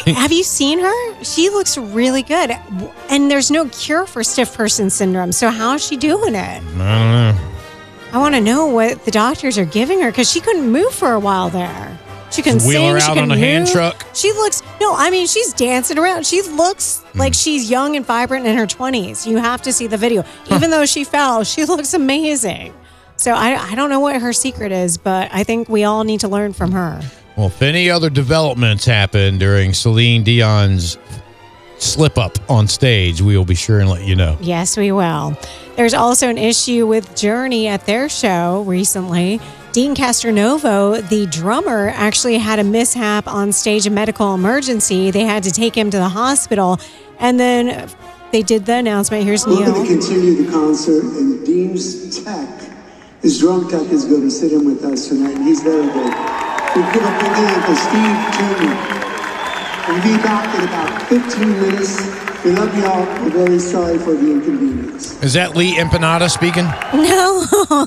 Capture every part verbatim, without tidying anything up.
have you seen her? She looks really good. And there's no cure for stiff person syndrome. So how is she doing it? I don't know. I want to know what the doctors are giving her because she couldn't move for a while there. She couldn't Just wheel sing. her She out couldn't on a move. hand truck? She looks, no, I mean, she's dancing around. She looks Mm. like she's young and vibrant in her twenties. You have to see the video. Huh. Even though she fell, she looks amazing. So I, I don't know what her secret is, but I think we all need to learn from her. Well, if any other developments happen during Celine Dion's slip up on stage, we will be sure and let you know. Yes, we will. There's also an issue with Journey at their show recently. Dean Castronovo, the drummer, actually had a mishap on stage, a medical emergency. They had to take him to the hospital. And then they did the announcement. Here's We're Neil. going to continue the concert, and Dean's tech, his drum tech, is going to sit in with us tonight. And he's very good. We give a big hand for Steve Turner. We'll be back in about fifteen minutes. We love y'all. We're very sorry for the inconvenience. Is that Lee Empanada speaking? No.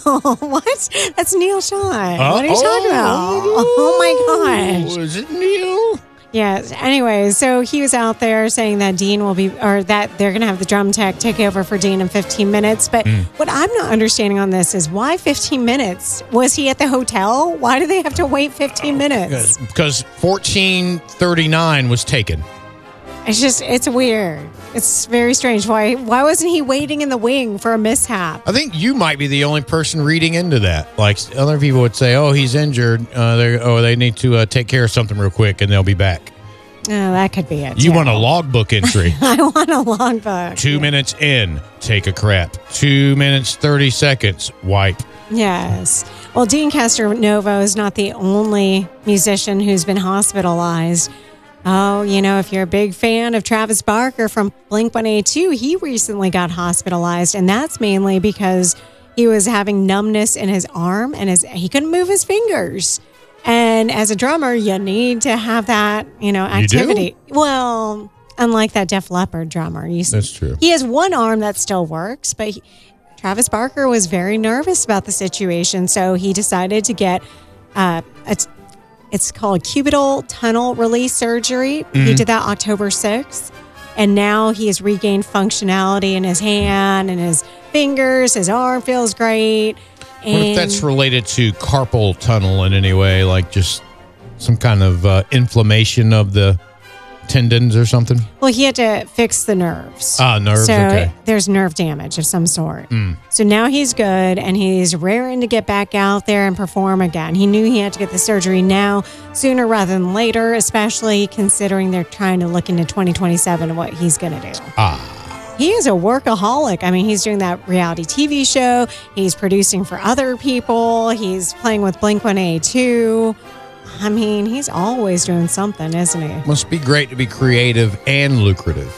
What? That's Neil Sean. Uh, what are you oh, talking about? Oh, my gosh. Is it Neil? Yes. Anyway, so he was out there saying that Dean will be, or that they're going to have the drum tech take over for Dean in fifteen minutes. But Mm. what I'm not understanding on this is why fifteen minutes? Was he at the hotel? Why do they have to wait fifteen minutes? Because fourteen thirty-nine was taken. It's just, it's weird. It's very strange. Why, why wasn't he waiting in the wing for a mishap? I think you might be the only person reading into that. Like other people would say, "Oh, he's injured. Uh, they oh, they need to uh, take care of something real quick, and they'll be back." Oh, that could be it. You too. want a logbook entry? I want a logbook. Two minutes in, take a crap. Two minutes thirty seconds, wipe. Yes. Well, Dean Castronovo is not the only musician who's been hospitalized. Oh, you know, if you're a big fan of Travis Barker from Blink one eighty-two, he recently got hospitalized, and that's mainly because he was having numbness in his arm and his he couldn't move his fingers. And as a drummer, you need to have that, you know, You do? activity. Well, unlike that Def Leppard drummer. You That's true. He has one arm that still works, but he, Travis Barker was very nervous about the situation, so he decided to get uh, a It's called cubital tunnel release surgery. Mm-hmm. He did that October sixth. And now he has regained functionality in his hand and his fingers. His arm feels great. And What if that's related to carpal tunnel in any way, like just some kind of uh, inflammation of the tendons or something? well, he had to fix the nerves. Ah, nerves, So okay. there's nerve damage of some sort. Mm. So now he's good and he's raring to get back out there and perform again. He knew he had to get the surgery now, sooner rather than later, especially considering they're trying to look into twenty twenty-seven and what he's going to do. Ah. He is a workaholic. I mean, he's doing that reality T V show. He's producing for other people. He's playing with Blink one eighty-two. I mean, he's always doing something, isn't he? Must be great to be creative and lucrative.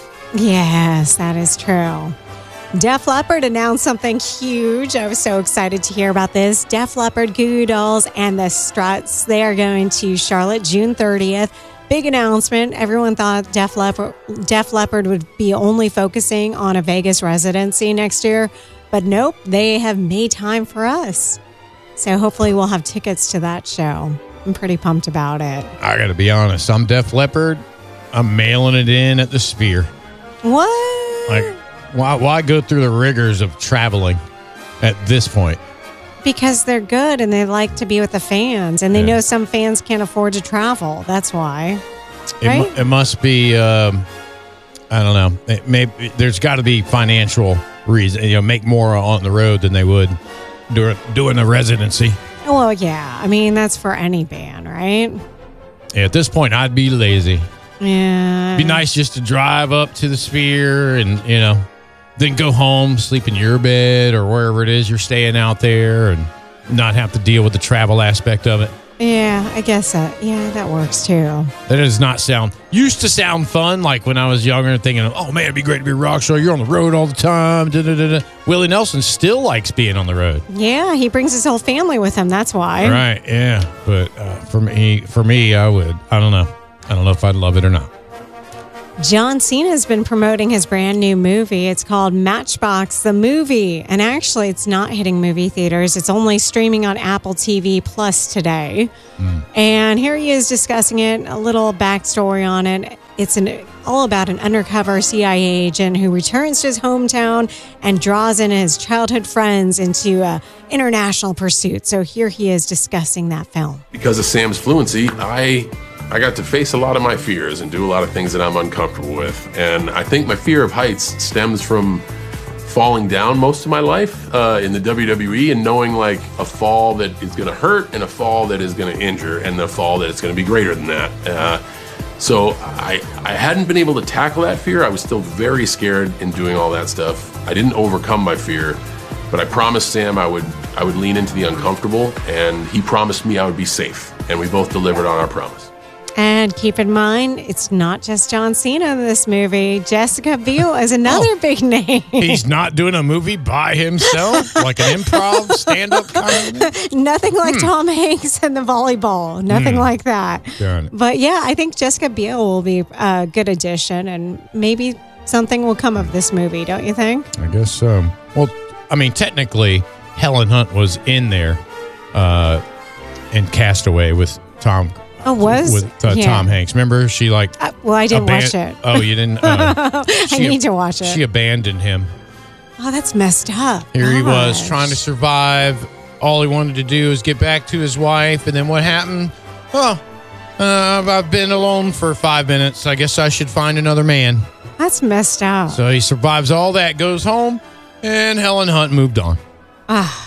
Yes, that is true. Def Leppard announced something huge. I was so excited to hear about this. Def Leppard, Goo Goo Dolls, and the Struts. They are going to Charlotte June thirtieth. Big announcement. Everyone thought Def Leppard, Def Leppard would be only focusing on a Vegas residency next year. But nope, they have made time for us. So hopefully we'll have tickets to that show. I'm pretty pumped about it. I got to be honest. I'm Def Leppard. I'm mailing it in at the Sphere. What? Like, why, why go through the rigors of traveling at this point? Because they're good and they like to be with the fans. And they Yeah. know some fans can't afford to travel. That's why. It, Right? mu- it must be, um, I don't know. It may, there's got to be financial reason. You know, make more on the road than they would during, doing a residency. Well, yeah. I mean, that's for any band, right? Yeah, at this point, I'd be lazy. Yeah. Be nice just to drive up to the Sphere and, you know, then go home, sleep in your bed or wherever it is you're staying out there and not have to deal with the travel aspect of it. Yeah, I guess that. Yeah, that works too. That does not sound, used to sound fun, like when I was younger, thinking, oh man, it'd be great to be a rock star. You're on the road all the time. Da, da, da, da. Willie Nelson still likes being on the road. Yeah, he brings his whole family with him. That's why. Right, yeah. But uh, for me, for me, I would, I don't know. I don't know if I'd love it or not. John Cena has been promoting his brand new movie. It's called Matchbox the Movie. And actually, it's not hitting movie theaters. It's only streaming on Apple T V Plus today. Mm. And here he is discussing it, a little backstory on it. it's an all about an undercover C I A agent who returns to his hometown and draws in his childhood friends into a international pursuit. So here he is discussing that film. Because of Sam's fluency, I I got to face a lot of my fears and do a lot of things that I'm uncomfortable with. And I think my fear of heights stems from falling down most of my life uh, in the W W E and knowing like a fall that is going to hurt and a fall that is going to injure and the fall that is going to be greater than that. Uh, so I, I hadn't been able to tackle that fear. I was still very scared in doing all that stuff. I didn't overcome my fear, but I promised Sam I would I would lean into the uncomfortable, and he promised me I would be safe, and we both delivered on our promise. And keep in mind, it's not just John Cena in this movie. Jessica Biel is another oh, big name. He's not doing a movie by himself, like an improv stand-up kind of Nothing like hmm. Tom Hanks and the volleyball. Nothing hmm. like that. But yeah, I think Jessica Biel will be a good addition, and maybe something will come of this movie, don't you think? I guess so. Well, I mean, technically, Helen Hunt was in there uh, in Castaway with Tom Oh, was? With uh, yeah. Tom Hanks. Remember, she like... Uh, well, I didn't aban- watch it. Oh, you didn't? Uh, I need to watch it. She abandoned him. Oh, that's messed up. Here Gosh. he was trying to survive. All he wanted to do was get back to his wife. And then what happened? Oh, uh, I've been alone for five minutes. I guess I should find another man. That's messed up. So he survives all that, goes home, and Helen Hunt moved on. Ah.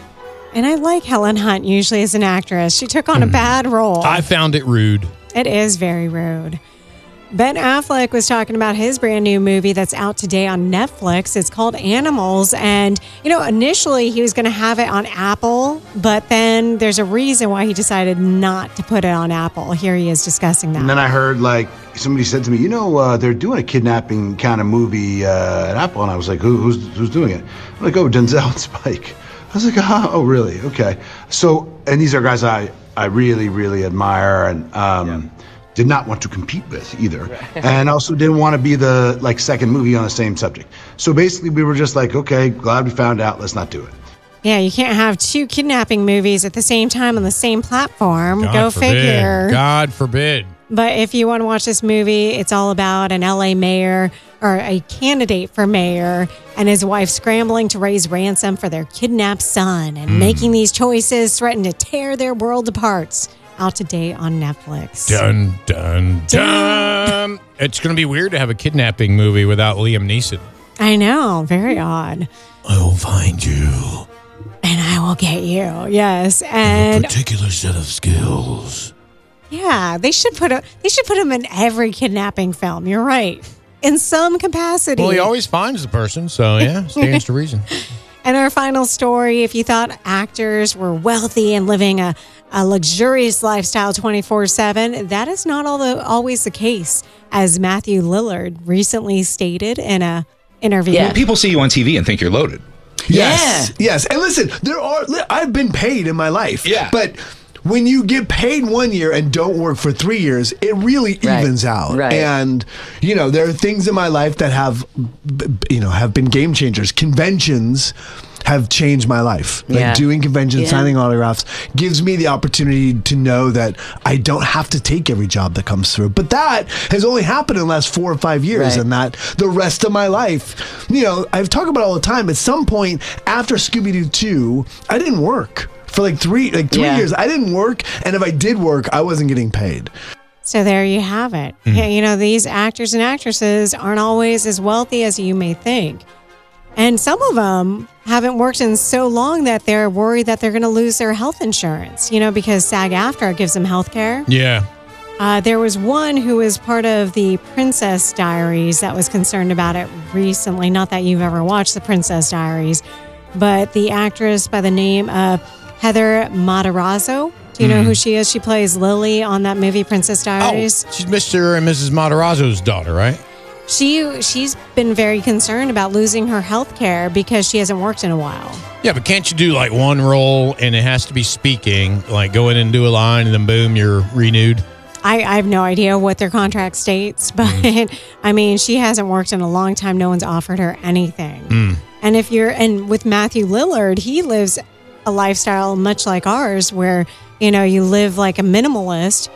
And I like Helen Hunt usually as an actress. She took on a bad role. I found it rude. It is very rude. Ben Affleck was talking about his brand new movie that's out today on Netflix. It's called Animals. And, you know, initially he was going to have it on Apple, but then there's a reason why he decided not to put it on Apple. Here he is discussing that. And then I heard, like, somebody said to me, you know, uh, they're doing a kidnapping kind of movie uh, at Apple. And I was like, Who, who's, who's doing it? I'm like, oh, Denzel and Spike. I was like, oh, oh, really? Okay. So, and these are guys I, I really, really admire and um, yeah. did not want to compete with either. Right. And also didn't want to be the, like, second movie on the same subject. So basically we were just like, okay, glad we found out. Let's not do it. Yeah, you can't have two kidnapping movies at the same time on the same platform. God Go forbid. figure. God forbid. But if you want to watch this movie, it's all about an L A mayor or a candidate for mayor and his wife scrambling to raise ransom for their kidnapped son and mm. making these choices threaten to tear their world apart. Out today on Netflix. Dun, dun, dun. It's going to be weird to have a kidnapping movie without Liam Neeson. I know. Very odd. I will find you. And I will get you. Yes. And a particular set of skills. Yeah, they should put a, they should put him in every kidnapping film. You're right. In some capacity. Well, he always finds the person, so yeah, stands to reason. And our final story, if you thought actors were wealthy and living a, a luxurious lifestyle twenty-four seven, that is not all the, always the case, as Matthew Lillard recently stated in a interview. Yeah. People see you on T V and think you're loaded. Yes, yeah. yes. And listen, there are. I've been paid in my life. Yeah, but when you get paid one year and don't work for three years, it really right. evens out. Right. And, you know, there are things in my life that have, you know, have been game changers. Conventions have changed my life. Like yeah. doing conventions, yeah. signing autographs gives me the opportunity to know that I don't have to take every job that comes through. But that has only happened in the last four or five years. Right. And that the rest of my life, you know, I've talked about it all the time. At some point after Scooby-Doo two, I didn't work. For like three, like three yeah. years, I didn't work, and if I did work, I wasn't getting paid. So there you have it. Mm. Yeah, you know, these actors and actresses aren't always as wealthy as you may think, and some of them haven't worked in so long that they're worried that they're going to lose their health insurance. You know, because SAG-AFTRA gives them health care. Yeah. Uh, there was one who was part of the Princess Diaries that was concerned about it recently. Not that you've ever watched the Princess Diaries, but the actress by the name of Heather Matarazzo. Do you know mm. who she is? She plays Lily on that movie Princess Diaries. Oh, she's Mister and Missus Matarazzo's daughter, right? She, she's been very concerned about losing her health care because she hasn't worked in a while. Yeah, but can't you do like one role and it has to be speaking, like go in and do a line and then boom, you're renewed? I, I have no idea what their contract states, but mm. I mean, she hasn't worked in a long time. No one's offered her anything. Mm. And if you're, and with Matthew Lillard, he lives a lifestyle much like ours where, you know, you live like a minimalist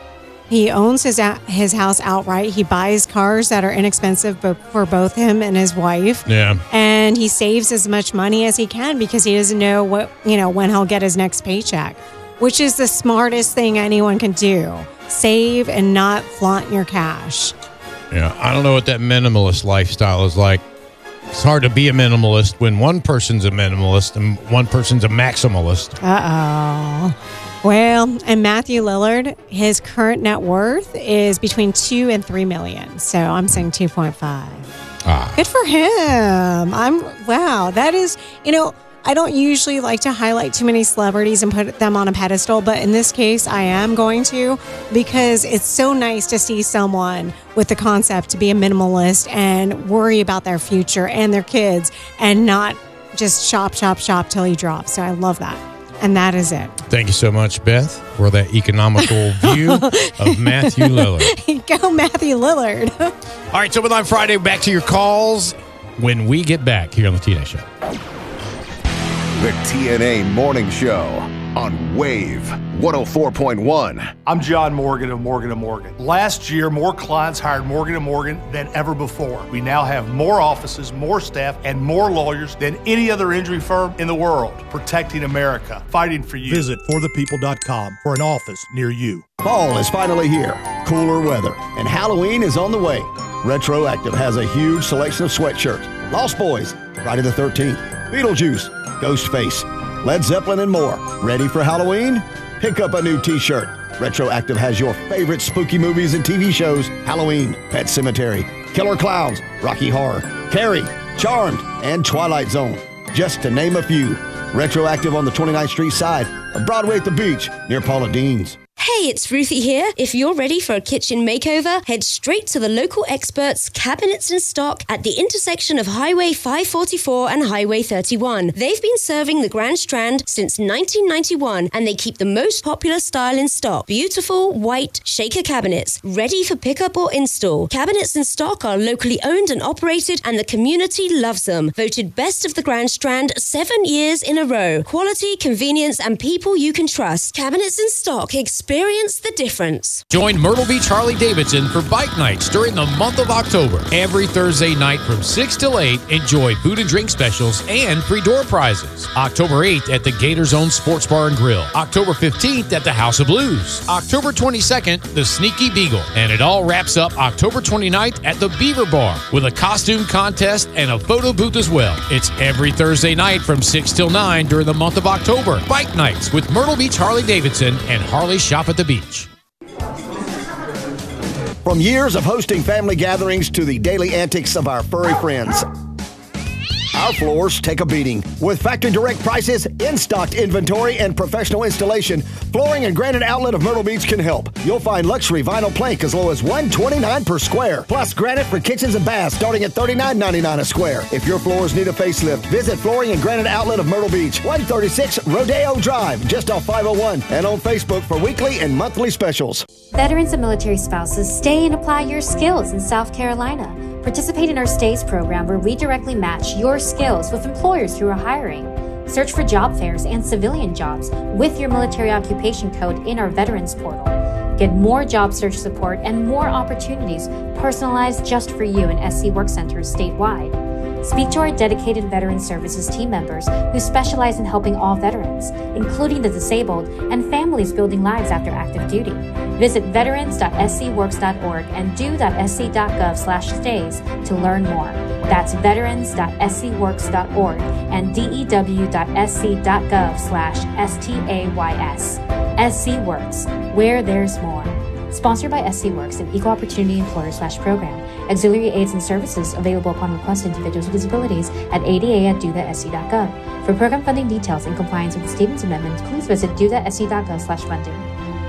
He owns his his house outright. He buys cars that are inexpensive for both him and his wife. Yeah. And he saves as much money as he can because he doesn't know what, you know, when he'll get his next paycheck, which is the smartest thing anyone can do. Save and not flaunt your cash. Yeah. I don't know what that minimalist lifestyle is like. It's hard to be a minimalist when one person's a minimalist and one person's a maximalist. Uh-oh. Well, and Matthew Lillard, his current net worth is between two and three million. So I'm saying two point five. Ah. Good for him. I'm wow. That is, you know, I don't usually like to highlight too many celebrities and put them on a pedestal, but in this case, I am going to because it's so nice to see someone with the concept to be a minimalist and worry about their future and their kids and not just shop, shop, shop till he drops. So I love that. And that is it. Thank you so much, Beth, for that economical view of Matthew Lillard. Go, Matthew Lillard. All right, so with on Friday, back to your calls when we get back here on the T N A Show. The T N A Morning Show on Wave one oh four point one. I'm John Morgan of Morgan and Morgan. Last year, more clients hired Morgan and Morgan than ever before. We now have more offices, more staff, and more lawyers than any other injury firm in the world, protecting America, fighting for you. Visit for the people dot com for an office near you. Fall is finally here, cooler weather, and Halloween is on the way. Retroactive has a huge selection of sweatshirts, Lost Boys, Friday the thirteenth, Beetlejuice, Ghostface, Led Zeppelin, and more. Ready for Halloween? Pick up a new t-shirt. Retroactive has your favorite spooky movies and T V shows: Halloween, Pet Sematary, Killer Clowns, Rocky Horror, Carrie, Charmed, and Twilight Zone, just to name a few. Retroactive on the twenty-ninth Street side of Broadway at the Beach near Paula Dean's. Hey, it's Ruthie here. If you're ready for a kitchen makeover, head straight to the local experts, Cabinets in Stock, at the intersection of Highway five forty-four and Highway thirty-one. They've been serving the Grand Strand since nineteen ninety-one, and they keep the most popular style in stock. Beautiful, white, shaker cabinets, ready for pickup or install. Cabinets in Stock are locally owned and operated, and the community loves them. Voted best of the Grand Strand seven years in a row. Quality, convenience, and people you can trust. Cabinets in Stock. Experience the difference. Join Myrtle Beach Harley Davidson for bike nights during the month of October. Every Thursday night from six till eight, enjoy food and drink specials and free door prizes. October eighth at the Gator Zone Sports Bar and Grill. October fifteenth at the House of Blues. October twenty-second, the Sneaky Beagle. And it all wraps up October twenty-ninth at the Beaver Bar with a costume contest and a photo booth as well. It's every Thursday night from six till nine during the month of October. Bike nights with Myrtle Beach Harley Davidson and Harley Shop at the Beach. From years of hosting family gatherings to the daily antics of our furry friends, our floors take a beating. With factory direct prices, in-stocked inventory, and professional installation, Flooring and Granite Outlet of Myrtle Beach can help. You'll find luxury vinyl plank as low as one hundred twenty-nine dollars per square, plus granite for kitchens and baths starting at thirty-nine ninety-nine a square. If your floors need a facelift, visit Flooring and Granite Outlet of Myrtle Beach, one thirty-six Rodeo Drive, just off five oh one, and on Facebook for weekly and monthly specials. Veterans and military spouses, stay and apply your skills in South Carolina. Participate in our STAYS program where we directly match your skills with employers who are hiring. Search for job fairs and civilian jobs with your military occupation code in our Veterans portal. Get more job search support and more opportunities personalized just for you in S C Work Centers statewide. Speak to our dedicated Veteran Services team members who specialize in helping all veterans, including the disabled and families building lives after active duty. Visit veterans dot s c works dot org and do dot s c dot gov slash stays to learn more. That's veterans dot s c works dot org and d e w dot s c dot gov slash s t a y s. S C Works, where there's more. Sponsored by S C Works, an equal opportunity employer slash program. Auxiliary aids and services available upon request to individuals with disabilities at A D A at do dot s c dot gov. For program funding details and compliance with the Stevens Amendment, please visit do dot s c dot gov slash funding.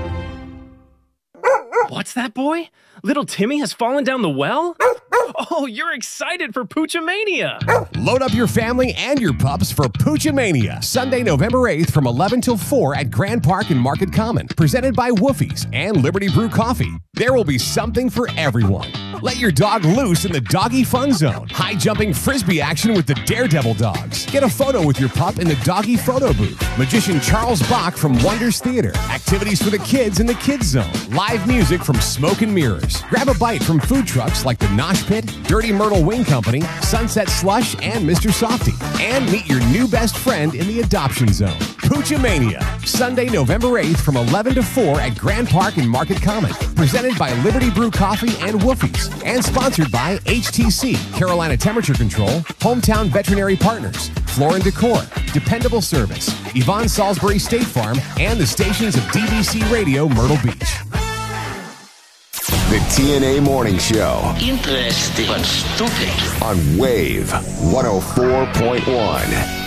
What's that, boy? Little Timmy has fallen down the well? Oh, you're excited for Poochomania! Load up your family and your pups for Poochomania, Sunday, November eighth from eleven till four at Grand Park and Market Common, presented by Woofie's and Liberty Brew Coffee. There will be something for everyone. Let your dog loose in the Doggy Fun Zone. High-jumping frisbee action with the Daredevil dogs. Get a photo with your pup in the Doggy Photo Booth. Magician Charles Bach from Wonders Theater. Activities for the kids in the Kids Zone. Live music from Smoke and Mirrors. Grab a bite from food trucks like the Nosh Pit, Dirty Myrtle Wing Company, Sunset Slush, and Mister Softy. And meet your new best friend in the Adoption Zone. Poochomania, Sunday, November eighth from eleven to four at Grand Park and Market Common. Presented by Liberty Brew Coffee and Woofies. And sponsored by H T C, Carolina Temperature Control, Hometown Veterinary Partners, Floor and Decor, Dependable Service, Yvonne Salisbury State Farm, and the stations of D B C Radio Myrtle Beach. The T N A Morning Show. Interesting but stupid. On Wave one oh four point one.